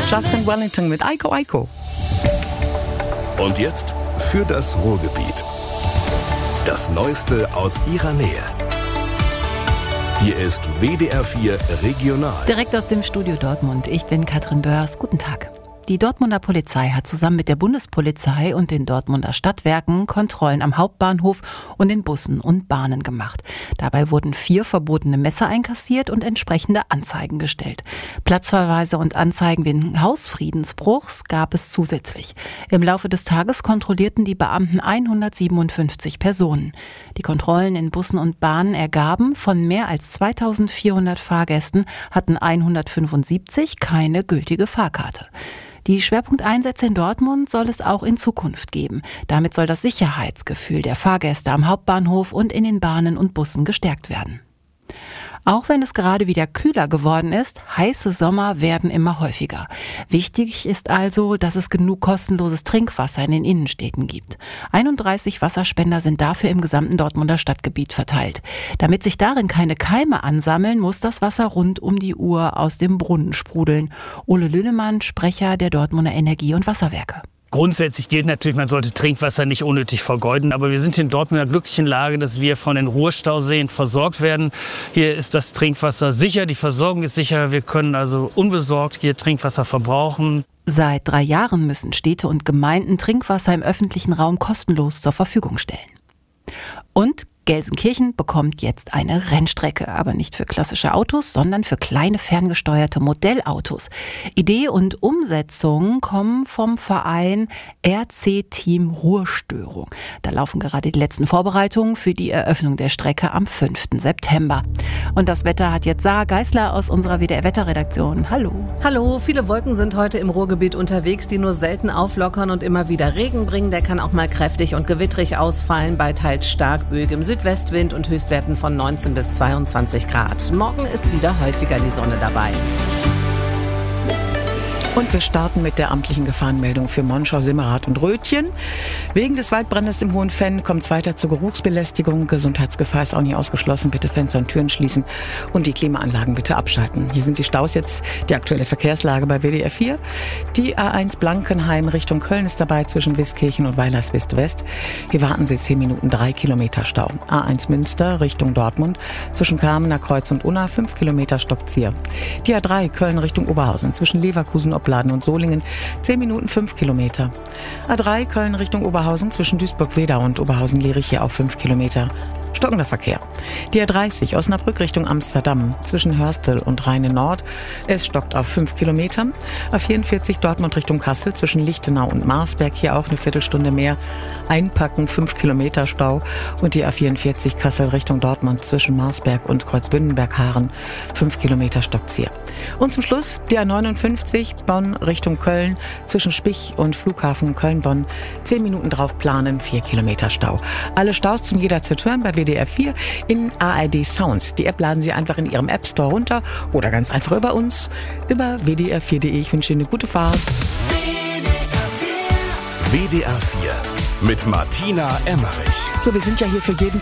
Justin Wellington mit Aiko Aiko. Und jetzt für das Ruhrgebiet. Das Neueste aus ihrer Nähe. Hier ist WDR 4 Regional. Direkt aus dem Studio Dortmund. Ich bin Katrin Börs. Guten Tag. Die Dortmunder Polizei hat zusammen mit der Bundespolizei und den Dortmunder Stadtwerken Kontrollen am Hauptbahnhof und in Bussen und Bahnen gemacht. Dabei wurden 4 verbotene Messer einkassiert und entsprechende Anzeigen gestellt. Platzverweise und Anzeigen wegen Hausfriedensbruchs gab es zusätzlich. Im Laufe des Tages kontrollierten die Beamten 157 Personen. Die Kontrollen in Bussen und Bahnen ergaben, von mehr als 2400 Fahrgästen hatten 175 keine gültige Fahrkarte. Die Schwerpunkteinsätze in Dortmund soll es auch in Zukunft geben. Damit soll das Sicherheitsgefühl der Fahrgäste am Hauptbahnhof und in den Bahnen und Bussen gestärkt werden. Auch wenn es gerade wieder kühler geworden ist, heiße Sommer werden immer häufiger. Wichtig ist also, dass es genug kostenloses Trinkwasser in den Innenstädten gibt. 31 Wasserspender sind dafür im gesamten Dortmunder Stadtgebiet verteilt. Damit sich darin keine Keime ansammeln, muss das Wasser rund um die Uhr aus dem Brunnen sprudeln. Ole Lünemann, Sprecher der Dortmunder Energie- und Wasserwerke. Grundsätzlich gilt natürlich, man sollte Trinkwasser nicht unnötig vergeuden. Aber wir sind hier in Dortmund in der glücklichen Lage, dass wir von den Ruhrstauseen versorgt werden. Hier ist das Trinkwasser sicher, die Versorgung ist sicher. Wir können also unbesorgt hier Trinkwasser verbrauchen. Seit 3 Jahren müssen Städte und Gemeinden Trinkwasser im öffentlichen Raum kostenlos zur Verfügung stellen. Und Gelsenkirchen bekommt jetzt eine Rennstrecke, aber nicht für klassische Autos, sondern für kleine ferngesteuerte Modellautos. Idee und Umsetzung kommen vom Verein RC Team Ruhrstörung. Da laufen gerade die letzten Vorbereitungen für die Eröffnung der Strecke am 5. September. Und das Wetter hat jetzt Sarah Geisler aus unserer WDR-Wetterredaktion. Hallo. Hallo, viele Wolken sind heute im Ruhrgebiet unterwegs, die nur selten auflockern und immer wieder Regen bringen. Der kann auch mal kräftig und gewittrig ausfallen bei teils stark böigem Südwestwind und Höchstwerten von 19 bis 22 Grad. Morgen ist wieder häufiger die Sonne dabei. Und wir starten mit der amtlichen Gefahrenmeldung für Monschau, Simmerath und Rötchen. Wegen des Waldbrandes im Hohenfenn kommt es weiter zur Geruchsbelästigung. Gesundheitsgefahr ist auch nie ausgeschlossen. Bitte Fenster und Türen schließen und die Klimaanlagen bitte abschalten. Hier sind die Staus jetzt, die aktuelle Verkehrslage bei WDR 4. Die A1 Blankenheim Richtung Köln ist dabei zwischen Wiskirchen und Weilerswist-West. Hier warten Sie 10 Minuten 3 Kilometer Stau. A1 Münster Richtung Dortmund zwischen Kamener Kreuz und Unna 5 Kilometer stockt's hier. Die A3 Köln Richtung Oberhausen zwischen Leverkusen, Opladen und Solingen 10 Minuten 5 Kilometer. A3 Köln Richtung Oberhausen zwischen Duisburg-Wedau und Oberhausen-Lierich hier auf 5 Kilometer. Stockender Verkehr. Die A30 Osnabrück Richtung Amsterdam zwischen Hörstel und Rheine-Nord. Es stockt auf 5 Kilometer. A44 Dortmund Richtung Kassel zwischen Lichtenau und Marsberg. Hier auch eine Viertelstunde mehr. Einpacken, 5 Kilometer Stau. Und die A44 Kassel Richtung Dortmund zwischen Marsberg und Kreuzbündenberg-Haaren. 5 Kilometer stockt's hier. Und zum Schluss die A59 Bonn Richtung Köln zwischen Spich und Flughafen Köln-Bonn. 10 Minuten drauf planen, 4 Kilometer Stau. Alle Staus zum jederzeit hören bei WDR 4 in ARD Sounds. Die App laden Sie einfach in Ihrem App Store runter oder ganz einfach über uns, über wdr4.de. Ich wünsche Ihnen eine gute Fahrt. WDR 4 mit Martina Emmerich. So, wir sind ja hier für jeden